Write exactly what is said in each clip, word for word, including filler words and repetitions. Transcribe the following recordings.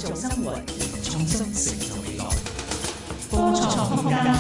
續生活，重新成就未來。科創空間。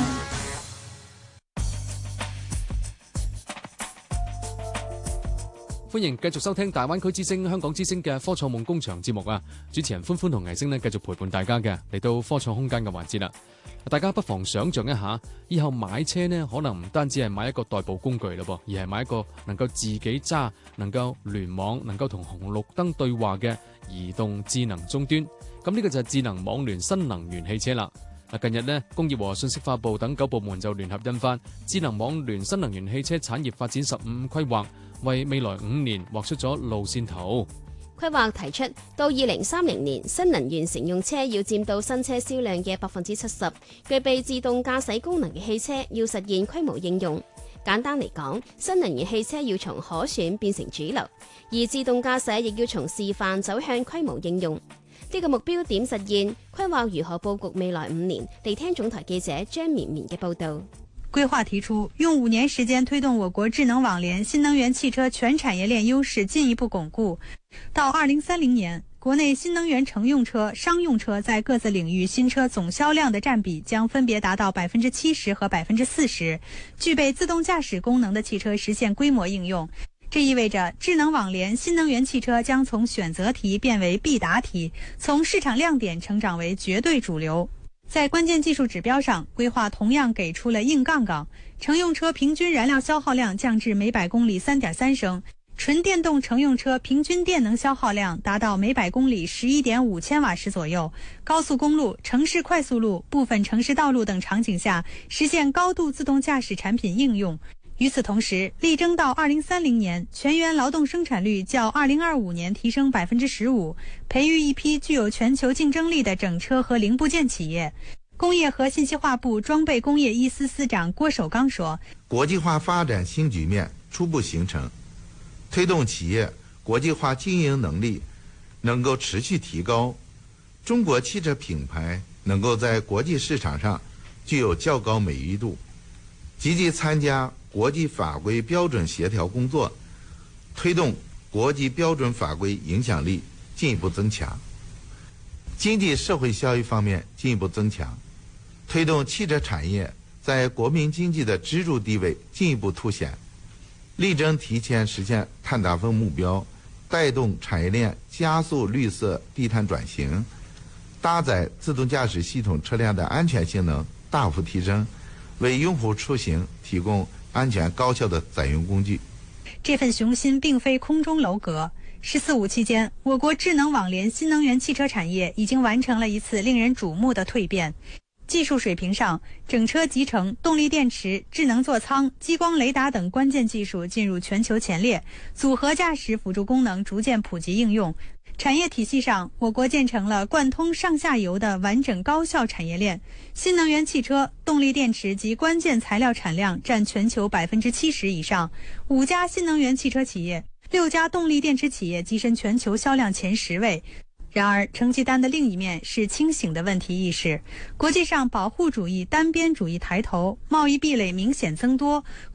歡迎繼續收聽大灣區之聲、香港之聲嘅科創夢工場節目啊！主持人歡歡同倪星呢，繼續陪伴大家嘅嚟到科創空間嘅環節啦。大家不妨想像一下，以後買車呢，可能唔單止係買一個代步工具咯噃，而係買一個能夠自己揸、能夠聯網、能夠同紅綠燈對話嘅移動智能終端。咁呢個就係智能網聯新能源汽車啦。近日呢，工業和信息化部等九部門就聯合印發《智能網聯新能源汽車產業發展十五規劃》，為未來五年畫出咗路線圖。 規劃提出，到二零三零年，新能源乘用車要佔到新車銷量嘅百分之七十，具備自動駕駛功能嘅汽車要實現規模應用。簡單嚟講，新能源汽車要從可選變成主流，而自動駕駛亦要從示範走向規模應用。呢個目標點實現？規劃如何佈局未來五年？嚟聽總台記者張綿綿嘅報導。 規劃提出，用五年時間推動我國智能網聯新能源汽車全產業鏈優勢進一步鞏固。到二零三零年，國內新能源乘用車、商用車在各自領域新車總銷量的佔比將分別達到百分之七十和百分之四十，具備自動駕駛功能的汽車實現規模應用。這意味着智能網聯新能源汽車將從選擇題變為必答題，從市場亮點成長為絕對主流。在關鍵技術指標上，規劃同樣給出了硬槓槓，乘用車平均燃料消耗量降至每百公里三點三升，純電動乘用車平均電能消耗量達到每百公里十一點五千瓦時左右，高速公路、城市快速路、部分城市道路等場景下實現高度自動駕駛產品應用。與此同時，力爭到二零三零年全員勞動生產率較二零二五年提升百分之十五，培育一批具有全球競爭力的整車和零部件企業。工業和信息化部裝備工業一司司長郭守剛說： 國際化發展新局面初步形成，推動企業國際化經營能力能夠持續提高，中國汽車品牌能夠在國際市場上具有較高美譽度，積極參加國際法規標準協調工作，推動國際標準法規影響力進一步增強，經濟社會效益方面進一步增強，推動汽車產業在國民經濟的支柱地位進一步凸顯，力爭提前實現碳達峰目標，帶動產業鏈加速綠色低碳轉型，搭載自動駕駛系統車輛的安全性能大幅提升，為用戶出行提供安全高效的載用工具。 這份雄心並非空中樓閣。十四五期間，我國智能網聯新能源汽車產業已經完成了一次令人矚目的蛻變。技術水平上，整車集成、動力電池、智能座艙、激光雷達等關鍵技術進入全球前列，組合駕駛輔助功能逐漸普及應用。產業體系上，我國建成了貫通上下游的完整高效產業鏈。新能源汽車、動力電池及關鍵材料產量佔全球百分之七十以上，五家新能源汽車企業、六家動力電池企業躋身全球銷量前十位。然而，成績單的另一面是清醒的問題意識。國際上保護主義、單邊主義抬頭，貿易壁壘明顯增多。